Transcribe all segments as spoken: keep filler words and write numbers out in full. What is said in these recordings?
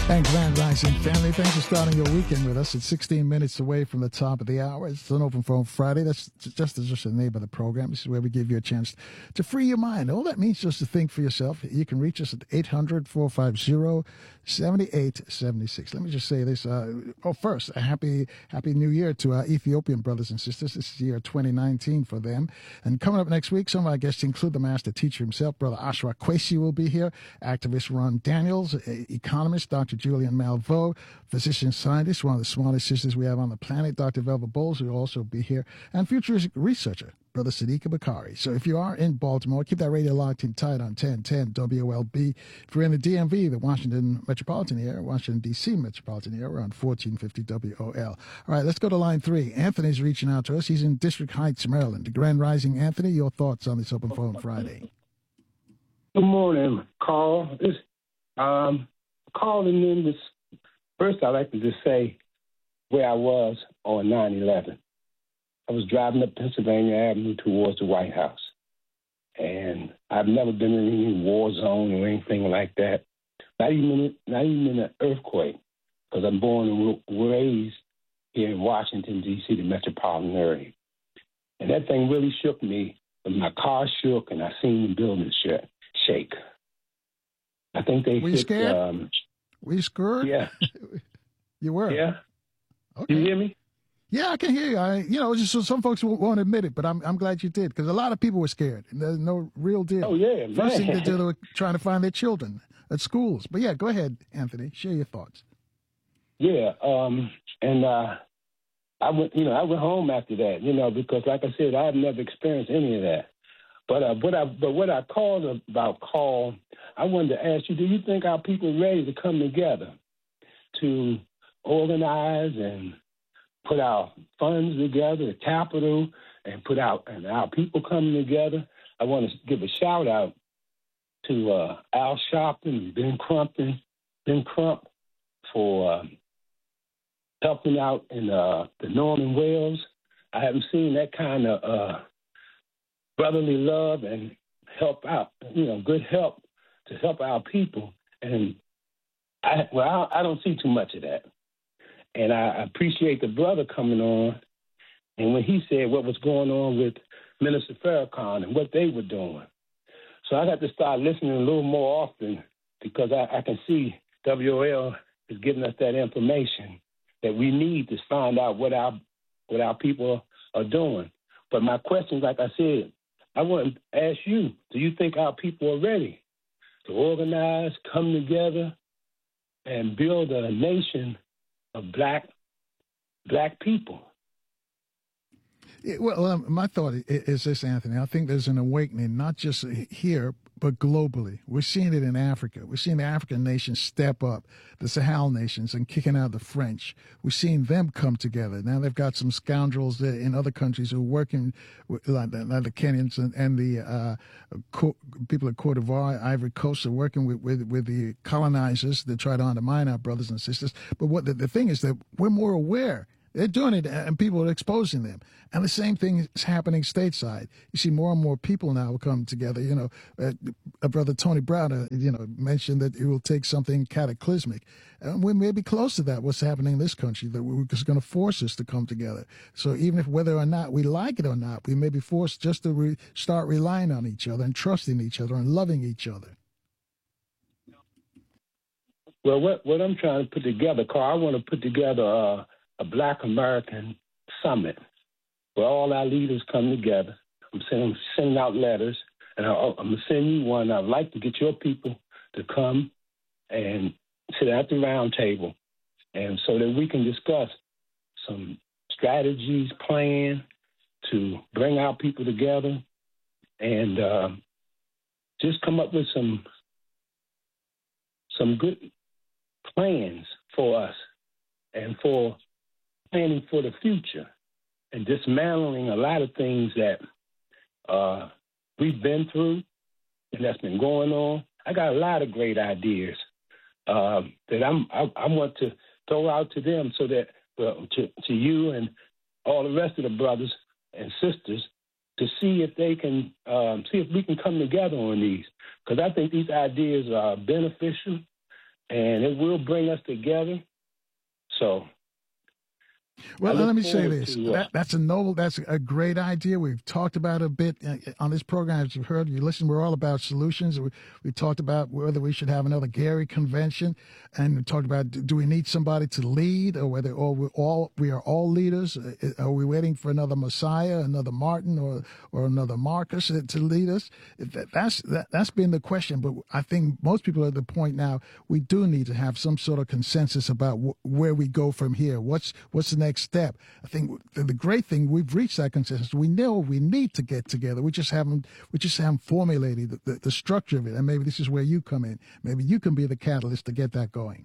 And Grand Rising family, thanks for starting your weekend with us. It's sixteen minutes away from the top of the hour. It's an open phone Friday. That's just as just the name of the program. This is where we give you a chance to free your mind. All that means is just to think for yourself. You can reach us at eight hundred, four five zero, seven eight seven six. Let me just say this. Uh, oh, first, a happy happy New Year to our Ethiopian brothers and sisters. This is year twenty nineteen for them. And coming up next week, some of our guests include the master teacher himself, Brother Ashra Kwesi will be here, activist Ron Daniels, economist Doctor Julian Malveaux, physician scientist, one of the smartest sisters we have on the planet, Doctor Velva Bowles, who will also be here, and futuristic researcher, Brother Sadiqa Bakari. So if you are in Baltimore, keep that radio locked in tight on ten ten W L B. If you're in the D M V, the Washington metropolitan area, Washington, D C metropolitan area, we're on fourteen fifty W O L. All right, let's go to line three. Anthony's reaching out to us. He's in District Heights, Maryland. The Grand Rising, Anthony, your thoughts on this Open Phone Friday? Good morning, Carl. This, um, calling in this. First, I'd like to just say where I was on nine eleven. I was driving up Pennsylvania Avenue towards the White House. And I've never been in any war zone or anything like that. Not even, not even in an earthquake, because I'm born and raised here in Washington, D C, the metropolitan area. And that thing really shook me. My car shook, and I seen the building shake. I think they Were you hit, scared? Um, Were you scared? Yeah. You were? Yeah. Okay. You hear me? Yeah, I can hear you. I, you know, just so some folks won't admit it, but I'm I'm glad you did, because a lot of people were scared. And there's no real deal. Oh, yeah, man. First thing they did, they were trying to find their children at schools. But yeah, go ahead, Anthony. Share your thoughts. Yeah, um, and uh, I went, you know, I went home after that, you know, because like I said, I've never experienced any of that. But uh, what I but what I called about, Carl, I wanted to ask you: do you think our people are ready to come together to organize and put our funds together, capital, and put out and our people coming together? I want to give a shout out to uh, Al Sharpton, Ben Crumpton, Ben Crump for uh, helping out in uh, the Norman Wells. I haven't seen that kind of uh, brotherly love and help out, you know, good help to help our people. And I, well, I, I don't see too much of that. And I appreciate the brother coming on. And when he said what was going on with Minister Farrakhan and what they were doing. So I got to start listening a little more often, because I, I can see W O L is giving us that information that we need to find out what our what our people are doing. But my question, like I said, I want to ask you, do you think our people are ready to organize, come together, and build a nation of black black people? Yeah, well, um, my thought is this, Anthony. I think there's an awakening, not just here, but globally. We're seeing it in Africa. We're seeing the African nations step up, the Sahel nations, and kicking out the French. We're seeing them come together. Now they've got some scoundrels in other countries who are working, with, like, the, like the Kenyans and, and the uh, co- people at Cote d'Ivoire, Ivory Coast, are working with, with, with the colonizers that try to undermine our brothers and sisters. But what the, the thing is that we're more aware. They're doing it, and people are exposing them. And the same thing is happening stateside. You see more and more people now come together. You know, uh, uh, Brother Tony Brown, uh, you know, mentioned that it will take something cataclysmic. And we may be close to that, what's happening in this country, that we're just going to force us to come together. So even if whether or not we like it or not, we may be forced just to re- start relying on each other and trusting each other and loving each other. Well, what, what I'm trying to put together, Carl, I want to put together uh, a Black American summit where all our leaders come together. I'm sending, sending out letters, and I, I'm going to send you one. I'd like to get your people to come and sit at the round table, and so that we can discuss some strategies, plan to bring our people together, and uh, just come up with some some good plans for us and for planning for the future and dismantling a lot of things that uh, we've been through and that's been going on. I got a lot of great ideas uh, that I'm, I, I want to throw out to them so that uh, to, to you and all the rest of the brothers and sisters to see if they can um, see if we can come together on these, because I think these ideas are beneficial and it will bring us together. So. Well, let me say this. To, uh, that, that's a noble, that's a great idea. We've talked about it a bit on this program. As you've heard, you listen, we're all about solutions. We, we talked about whether we should have another Gary convention, and we talked about, do we need somebody to lead, or whether or we all we are all leaders? Are we waiting for another Messiah, another Martin, or or another Marcus to lead us? That's that, that's been the question. But I think most people are at the point now, we do need to have some sort of consensus about wh- where we go from here. What's what's the next step? I think the great thing, we've reached that consensus. We know we need to get together. We just haven't we just haven't formulated the, the, the structure of it. And maybe this is where you come in. Maybe you can be the catalyst to get that going.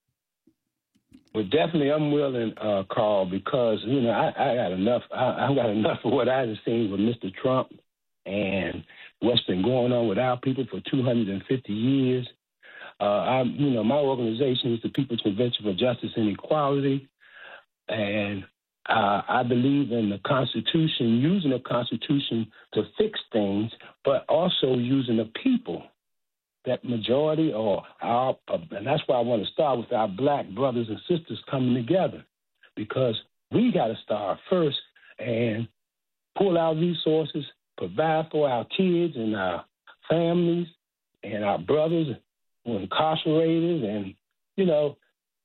Well, definitely, I'm willing, uh, Carl, because you know I, I got enough. I, I got enough of what I've seen with Mister Trump and what's been going on with our people for two hundred fifty years. Uh, I, you know, my organization is the People's Convention for Justice and Equality. And uh, I believe in the Constitution, using the Constitution to fix things, but also using the people, that majority, or our, uh, and that's why I want to start with our black brothers and sisters coming together, because we got to start first and pull our resources, provide for our kids and our families and our brothers who are incarcerated, and, you know,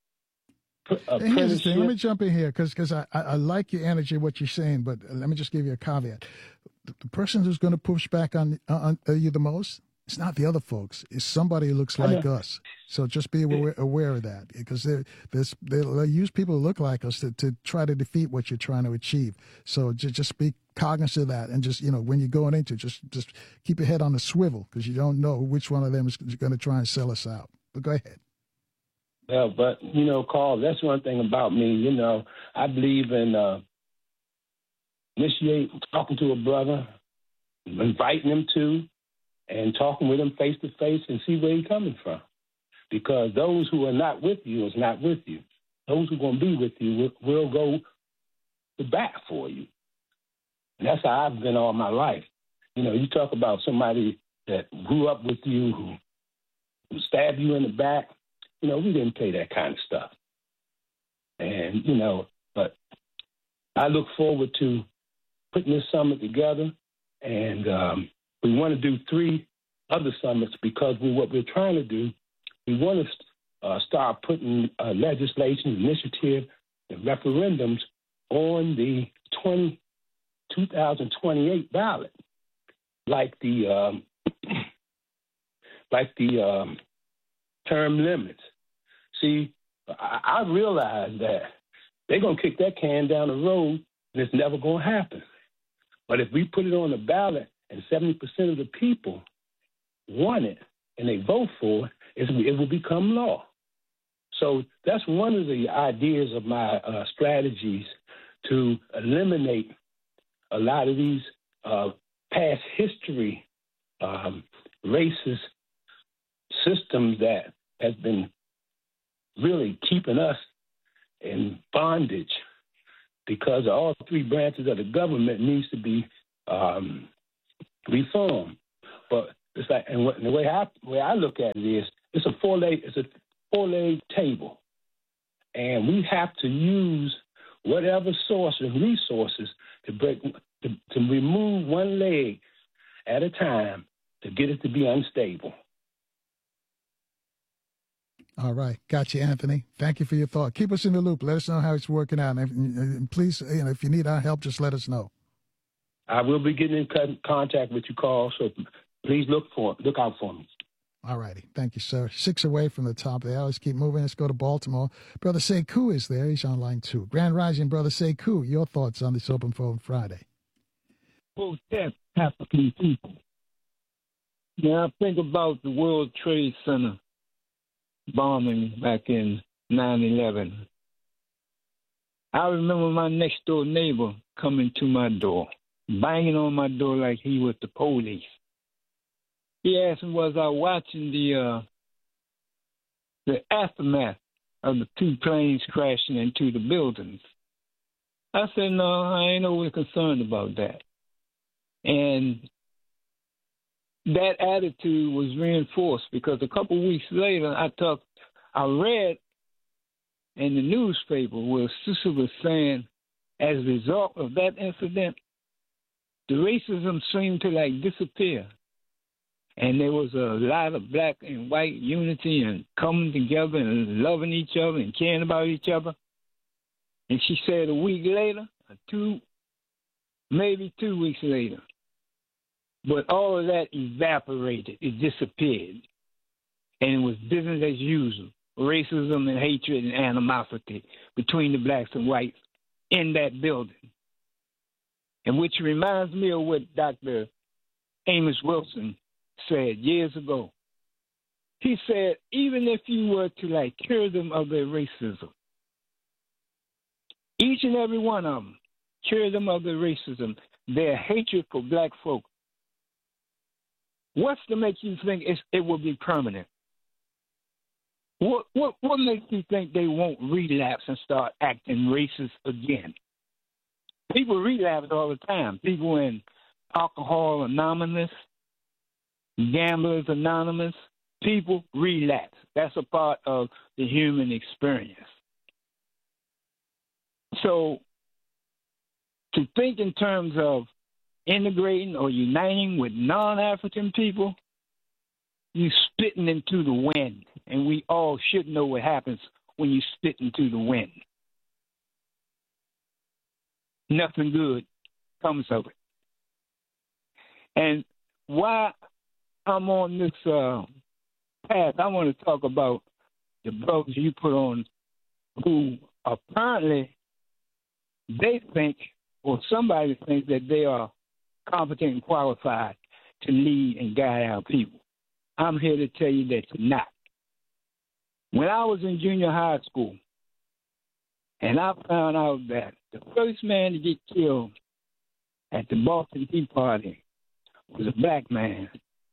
here's the thing. Let me jump in here because because I, I, I like your energy, what you're saying, but let me just give you a caveat. The, the person who's going to push back on, on you the most, it's not the other folks. It's somebody who looks like us. So just be aware, aware of that, because they they'll use people who look like us to, to try to defeat what you're trying to achieve. So just, just be cognizant of that, and just, you know, when you're going into, just just keep your head on a swivel, because you don't know which one of them is going to try and sell us out. But go ahead. Yeah, but, you know, Carl, that's one thing about me. You know, I believe in uh, initiate talking to a brother, inviting him to, and talking with him face to face and see where he's coming from. Because those who are not with you is not with you. Those who are going to be with you will, will go to bat for you. And that's how I've been all my life. You know, you talk about somebody that grew up with you, who, who stabbed you in the back. You know, we didn't play that kind of stuff. And, you know, but I look forward to putting this summit together. And um, we want to do three other summits, because we, what we're trying to do, we want to uh, start putting uh, legislation, initiative, and referendums on the twenty, twenty twenty-eight ballot, like the um, like the um, term limits. See, I, I realize that they're going to kick that can down the road, and it's never going to happen. But if we put it on the ballot and seventy percent of the people want it and they vote for it, it will become law. So that's one of the ideas of my uh, strategies, to eliminate a lot of these uh, past history um, racist systems that has been really keeping us in bondage, because all three branches of the government needs to be um, reformed. But it's like, and the way I the way I look at it is, it's a four leg it's a four leg table, and we have to use whatever source and resources to break to, to remove one leg at a time to get it to be unstable. All right. Got you, Anthony. Thank you for your thought. Keep us in the loop. Let us know how it's working out. And, if, and please, you know, if you need our help, just let us know. I will be getting in contact with you, Carl, so please look for look out for me. All righty. Thank you, sir. Six away from the top of the hour. Let's keep moving. Let's go to Baltimore. Brother Sekou is there. He's on line two. Grand Rising, Brother Sekou. Your thoughts on this Open Phone Friday? Protest African people. Now, I think about the World Trade Center bombing back in nine eleven. I remember my next door neighbor coming to my door, banging on my door like he was the police. He asked me, was I watching the uh, the aftermath of the two planes crashing into the buildings? I said, no, I ain't always concerned about that. And that attitude was reinforced because a couple weeks later, I talked I read in the newspaper where a sister was saying, as a result of that incident, the racism seemed to like disappear. And there was a lot of black and white unity and coming together and loving each other and caring about each other. And she said a week later, or two, maybe two weeks later, but all of that evaporated. It disappeared. And it was business as usual, racism and hatred and animosity between the blacks and whites in that building. And which reminds me of what Doctor Amos Wilson said years ago. He said, even if you were to like cure them of their racism, each and every one of them, cure them of their racism, their hatred for black folk, what's to make you think it's, it will be permanent? What, what, what makes you think they won't relapse and start acting racist again? People relapse all the time. People in Alcohol Anonymous, Gamblers Anonymous, people relapse. That's a part of the human experience. So to think in terms of integrating or uniting with non-African people, you spitting into the wind. And we all should know what happens when you spit into the wind. Nothing good comes of it. And why I'm on this uh, path, I want to talk about the brothers you put on who apparently they think, or somebody thinks that they are competent and qualified to lead and guide our people. I'm here to tell you that you're not. When I was in junior high school, and I found out that the first man to get killed at the Boston Tea Party was a black man.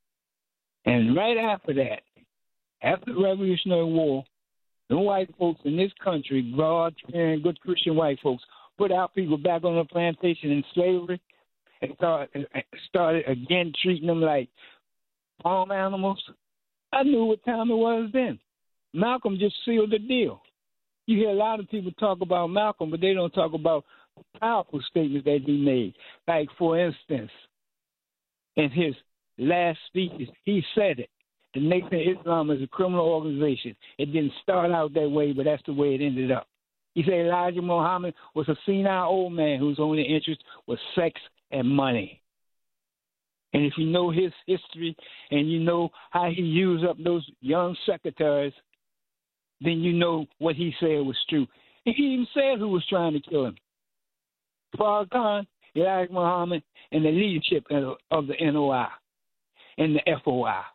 And right after that, after the Revolutionary War, the white folks in this country, broad, and good Christian white folks, put our people back on the plantation in slavery and started, started again treating them like farm animals. I knew what time it was then. Malcolm just sealed the deal. You hear a lot of people talk about Malcolm, but they don't talk about the powerful statements that he made. Like, for instance, in his last speeches, he said it. The Nation of Islam is a criminal organization. It didn't start out that way, but that's the way it ended up. He said Elijah Muhammad was a senile old man whose only interest was sex and money. And if you know his history and you know how he used up those young secretaries, then you know what he said was true. And he even said who was trying to kill him. Farrakhan, Elijah Muhammad, and the leadership of the N O I and the F O I.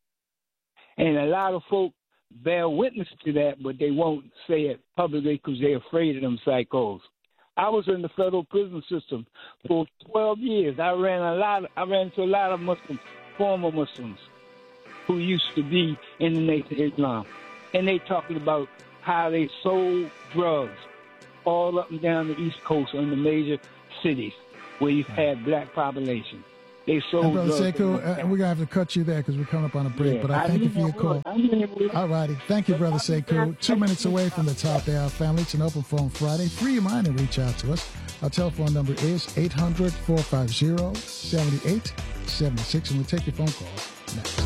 And a lot of folk bear witness to that, but they won't say it publicly because they're afraid of them psychos. I was in the federal prison system for twelve years. I ran a lot. Of, I ran into a lot of Muslims, former Muslims, who used to be in the Nation of Islam, and they talking about how they sold drugs all up and down the East Coast in the major cities where you've had black population. They sold and Brother drugs. Sekou, uh, we're going to have to cut you there because we're coming up on a break, yeah, but I, I thank you for your call. All righty. Thank you, Brother Sekou. Two minutes away from the top of the hour, family. It's an open phone Friday. Free your mind and reach out to us. Our telephone number is eight hundred, four five zero, seven eight seven six, and we'll take your phone calls next.